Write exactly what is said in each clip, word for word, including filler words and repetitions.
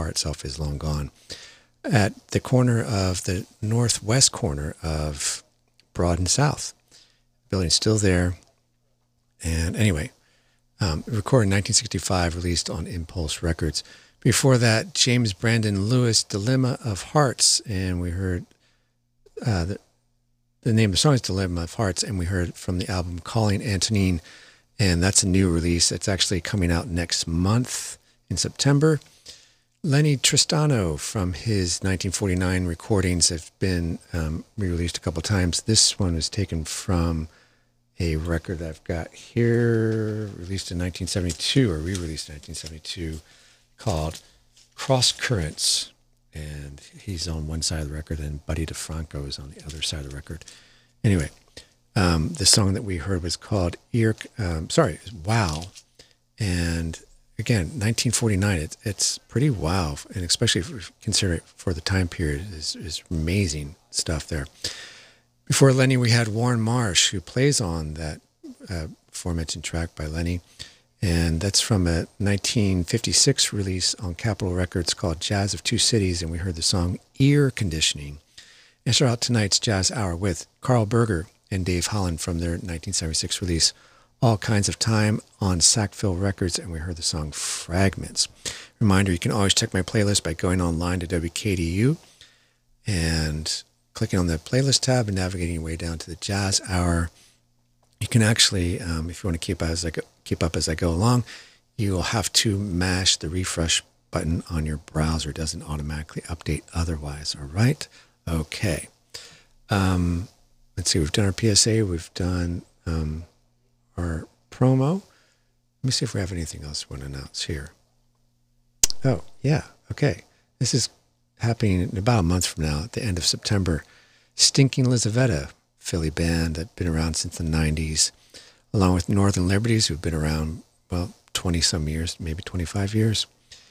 bar itself is long gone. At the corner of the northwest corner of Broad and South. The building's still there. And anyway, um, recorded in nineteen sixty-five, released on Impulse Records. Before that, James Brandon Lewis, Dilemma of Hearts. And we heard uh, the, the name of the song is Dilemma of Hearts, and we heard from the album Calling Antonine. And that's a new release. It's actually coming out next month in September. Lenny Tristano from his nineteen forty-nine recordings have been um, re-released a couple times. This one was taken from a record that I've got here, released in nineteen seventy-two, or re-released in nineteen seventy-two, called Cross Currents. And he's on one side of the record, and Buddy DeFranco is on the other side of the record. Anyway, um, the song that we heard was called Ear, um, sorry, Wow. And again, nineteen forty-nine, it's, it's pretty wow, and especially if we consider it for the time period, is is amazing stuff there. Before Lenny, we had Warren Marsh, who plays on that uh, aforementioned track by Lenny, and that's from a nineteen fifty-six release on Capitol Records called Jazz of Two Cities, and we heard the song Ear Conditioning. And start out tonight's Jazz Hour with Carl Berger and Dave Holland from their nineteen seventy-six release All Kinds of Time on Sackville Records, and we heard the song Fragments. Reminder, you can always check my playlist by going online to W K D U and clicking on the playlist tab and navigating your way down to the Jazz Hour. You can actually, um, if you want to keep, as I go, keep up as I go along, you will have to mash the refresh button on your browser. It doesn't automatically update otherwise, all right? Okay. Um, let's see, we've done our P S A, we've done... Um, our promo. Let me see if we have anything else we want to announce here. Oh, yeah. Okay. This is happening in about a month from now, at the end of September. Stinking Lizaveta, Philly band that's been around since the nineties, along with Northern Liberties, who've been around, well, twenty-some years, maybe twenty-five years,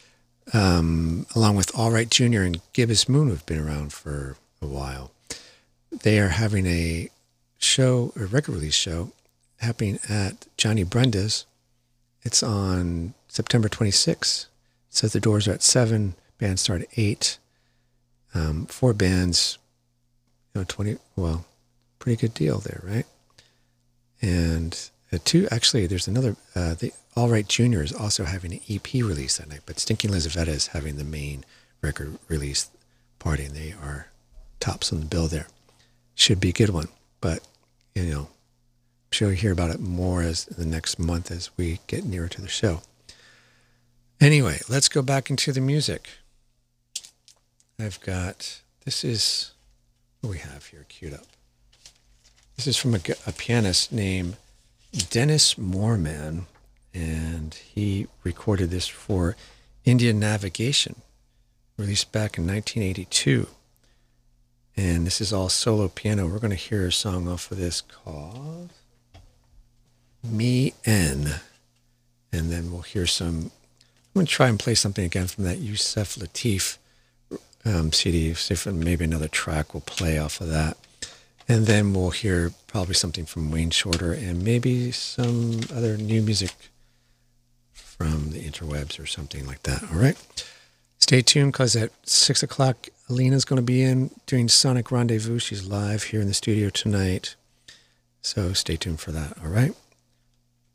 um, along with All Right Junior and Gibbous Moon, who've been around for a while. They are having a show, a record release show, happening at Johnny Brenda's. It's on September twenty-sixth. It says the doors are at seven, bands start at eight. Um, four bands, you know, twenty, well, pretty good deal there, right? And uh, two, actually, there's another, uh, the All Right Junior is also having an E P release that night, but Stinking Lizaveta is having the main record release party, and they are tops on the bill there. Should be a good one, but, you know, sure you'll hear about it more as the next month as we get nearer to the show. Anyway, let's go back into the music. I've got, this is, what do we have here queued up? This is from a, a pianist named Dennis Moorman, and he recorded this for Indian Navigation, released back in nineteen eighty-two. And this is all solo piano. We're going to hear a song off of this called Me N, and then we'll hear some. I'm going to try and play something again from that Yusef Lateef um, C D. See if maybe another track will play off of that, and then we'll hear probably something from Wayne Shorter and maybe some other new music from the interwebs or something like that. All right, stay tuned, because at six o'clock, Alina's going to be in doing Sonic Rendezvous. She's live here in the studio tonight, so stay tuned for that. All right.